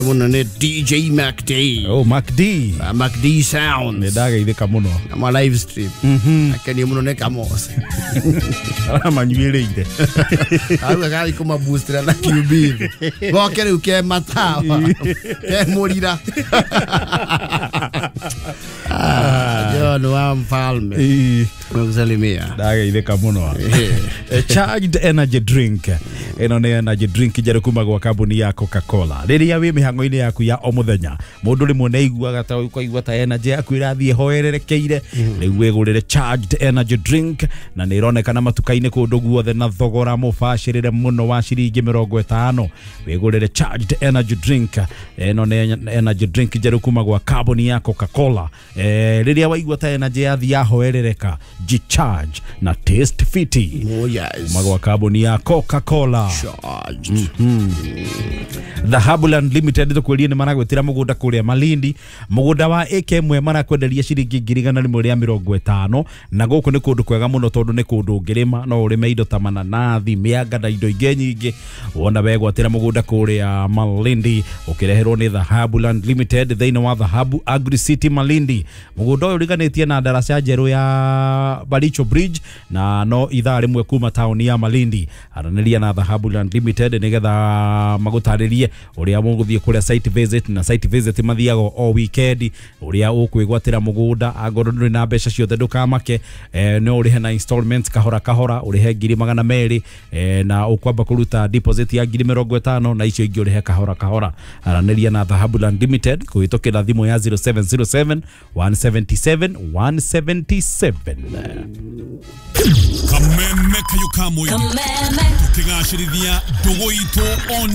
Muno ni DJ MacD. Oh, MacD. MacD Sounds. Nedaga ithika muno. Na live stream. Akeni muno ne kamos. Ana manyuire ide. Aruga gali kuma booster na QB. Gokere uke matawa. Ke morira. John wa mfalme. Mkusalimia. Daga ithika muno. Charged energy drink. Eno ne energy drink jere kuma gwa kambuni ya Coca-Cola. Riria wi mihango-ini yaku ya o muthenya. Mundu rimwe ne iguaga ta ukaigua ta energy yaku irathie hoererekeire. Riu wigurire charged energy drink na ne ironekana matuka-ini kundu guothe na thogora mubashirire muno wa ciringi 50. Wigurire charged energy drink. Eno ne energy drink jere kuma gwa kambuni ya Coca-Cola. Riria waigua ta energy yathie hoerereka, G-Charge na Taste Fiti. Oh yes. Magwa kambuni ya Coca-Cola. Charged. Dhahabu Unlimited tukulie ni maragwetira mugunda kuria Malindi. Mugunda wa eke mwe marakwenderia ciringi 150 na guku ni kundu kwega muno tondu ni kundu ngirima no urime indo ta mananathi, mianga na indo ingi nyingi. Wona wegwatira mugunda kuria Malindi ukireherwo ni Dhahabu Unlimited thiini wa Dhahabu Agri City Malindi. Mugunda uyu riganitie na daraca njeru ya Baricho Bridge na no ithaa rimwe kuma town ya Malindi. Araniria na Dhahabu Unlimited nigetha magutaririe uria muguthie kuria site visit na site visit mathiago o weekend uria ukwigwatira mugunda agoro nduri na mbeca ciothe ndukamake no urihe na installments kahora urihe 200 na ukwamba kuruta deposit ya 50 na icio ingi urihe kahora. Araniria na Dhahabu Unlimited kuitokera thimu ya 0707 177 177. Kameme kayukamwe tukigashirithia dogo itu on